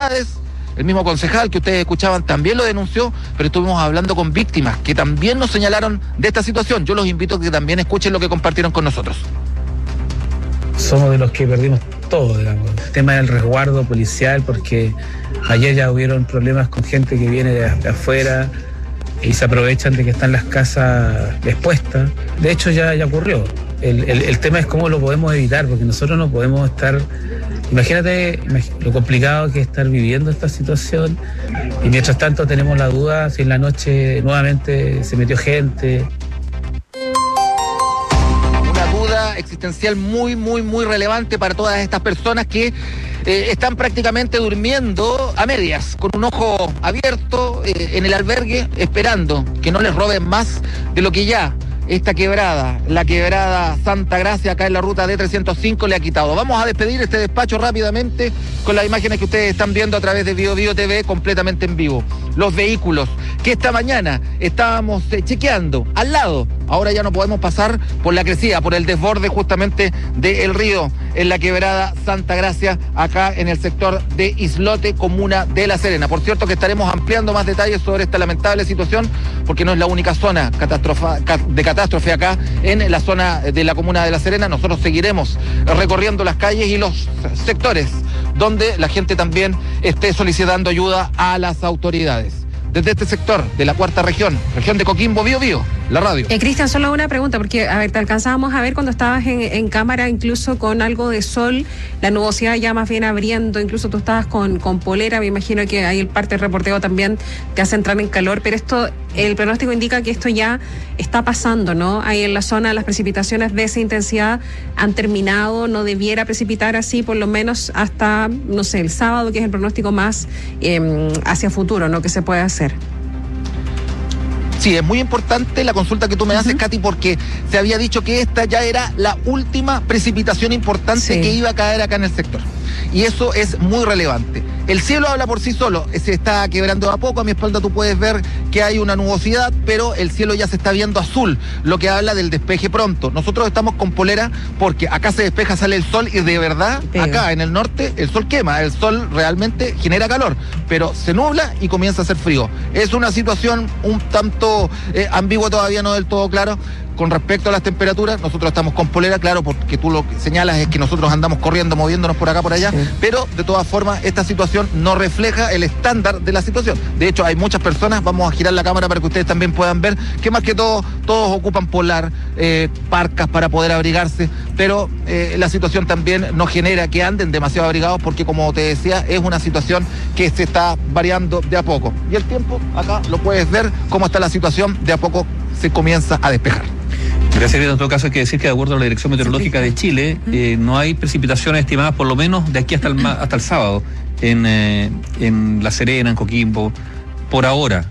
autoridades. El mismo concejal que ustedes escuchaban también lo denunció, pero estuvimos hablando con víctimas que también nos señalaron de esta situación. Yo los invito a que también escuchen lo que compartieron con nosotros. Somos de los que perdimos todo, digamos. El tema del resguardo policial, porque ayer ya hubieron problemas con gente que viene de afuera y se aprovechan de que están las casas expuestas. De hecho ya ocurrió. El tema es cómo lo podemos evitar, porque nosotros no podemos estar... Imagínate lo complicado que es estar viviendo esta situación, y mientras tanto tenemos la duda si en la noche nuevamente se metió gente. Una duda existencial muy relevante para todas estas personas que están prácticamente durmiendo a medias, con un ojo abierto en el albergue, esperando que no les roben más de lo que ya esta quebrada, la quebrada Santa Gracia, acá en la ruta D305, le ha quitado. Vamos a despedir este despacho rápidamente con las imágenes que ustedes están viendo a través de BioBio TV, completamente en vivo. Los vehículos que esta mañana estábamos chequeando al lado, ahora ya no podemos pasar por la crecida, por el desborde justamente del río, en la quebrada Santa Gracia, acá en el sector de Islote, comuna de La Serena. Por cierto que estaremos ampliando más detalles sobre esta lamentable situación, porque no es la única zona de catástrofe acá en la zona de la comuna de La Serena. Nosotros seguiremos recorriendo las calles y los sectores donde la gente también esté solicitando ayuda a las autoridades. Desde este sector de la cuarta región de Coquimbo, BioBio, la radio. Cristian, solo una pregunta, porque, a ver, te alcanzábamos a ver cuando estabas en cámara, incluso con algo de sol, la nubosidad ya más bien abriendo, incluso tú estabas con polera, me imagino que ahí el parte del reporteo también te hace entrar en calor, pero el pronóstico indica que esto ya está pasando, ¿no? Ahí en la zona las precipitaciones de esa intensidad han terminado, no debiera precipitar así por lo menos hasta, no sé, el sábado, que es el pronóstico más hacia futuro, ¿no? Que se puede hacer. Sí, es muy importante la consulta que tú me haces, Katy, porque se había dicho que esta ya era la última precipitación importante que iba a caer acá en el sector. Y eso es muy relevante. El cielo habla por sí solo, se está quebrando de a poco. A mi espalda tú puedes ver que hay una nubosidad, pero el cielo ya se está viendo azul, lo que habla del despeje pronto. Nosotros estamos con polera porque acá se despeja, sale el sol, y de verdad, acá en el norte el sol quema, el sol realmente genera calor, pero se nubla y comienza a hacer frío. Es una situación un tanto ambigua, todavía no del todo claro. Con respecto a las temperaturas, nosotros estamos con polera, claro, porque tú lo que señalas es que nosotros andamos corriendo, moviéndonos por acá, por allá, pero de todas formas esta situación no refleja el estándar de la situación. De hecho, hay muchas personas, vamos a girar la cámara para que ustedes también puedan ver, que más que todo, todos ocupan polar, parcas para poder abrigarse, pero la situación también no genera que anden demasiado abrigados, porque como te decía, es una situación que se está variando de a poco. Y el tiempo, acá lo puedes ver, cómo está la situación, de a poco se comienza a despejar. Gracias, en todo caso hay que decir que de acuerdo a la Dirección Meteorológica de Chile, no hay precipitaciones estimadas por lo menos de aquí hasta el sábado en La Serena, en Coquimbo, por ahora.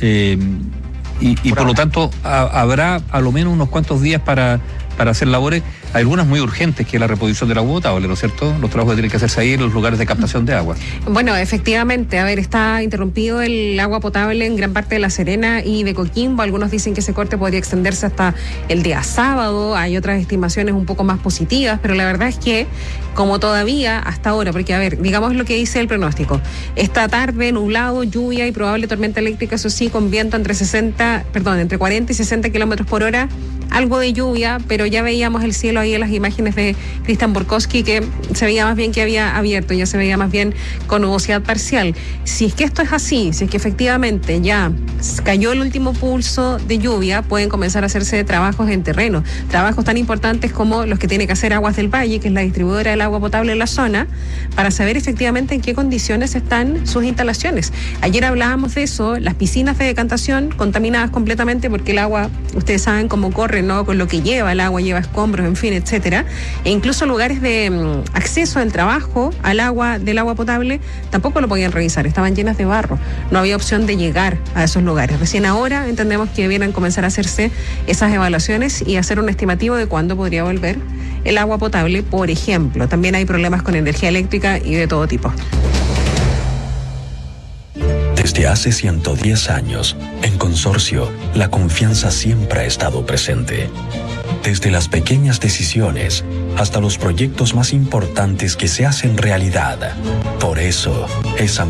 Y por lo tanto habrá a lo menos unos cuantos días para hacer labores, algunas muy urgentes, que es la reposición del agua potable, ¿no es cierto? Los trabajos que tienen que hacerse ahí en los lugares de captación de agua. Bueno, efectivamente, a ver, está interrumpido el agua potable en gran parte de La Serena y de Coquimbo. Algunos dicen que ese corte podría extenderse hasta el día sábado. Hay otras estimaciones un poco más positivas, pero la verdad es que, como todavía hasta ahora, porque a ver, digamos lo que dice el pronóstico. Esta tarde, nublado, lluvia y probable tormenta eléctrica, eso sí, con viento entre 40 y 60 kilómetros por hora. Algo de lluvia, pero ya veíamos el cielo ahí en las imágenes de Cristian Borkowski, que se veía más bien que había abierto, ya se veía más bien con nubosidad parcial. Si es que esto es así, si es que efectivamente ya cayó el último pulso de lluvia, pueden comenzar a hacerse trabajos en terreno, trabajos tan importantes como los que tiene que hacer Aguas del Valle, que es la distribuidora del agua potable en la zona, para saber efectivamente en qué condiciones están sus instalaciones. Ayer hablábamos de eso, las piscinas de decantación contaminadas completamente, porque el agua, ustedes saben cómo corre, ¿no? Con lo que lleva el agua, lleva escombros, en fin, etcétera. E incluso lugares de acceso al trabajo, al agua, del agua potable, tampoco lo podían revisar, estaban llenas de barro. No había opción de llegar a esos lugares. Recién ahora entendemos que debieran comenzar a hacerse esas evaluaciones y hacer un estimativo de cuándo podría volver el agua potable, por ejemplo. También hay problemas con energía eléctrica y de todo tipo. Desde hace 110 años, en Consorcio, la confianza siempre ha estado presente. Desde las pequeñas decisiones hasta los proyectos más importantes que se hacen realidad. Por eso, esa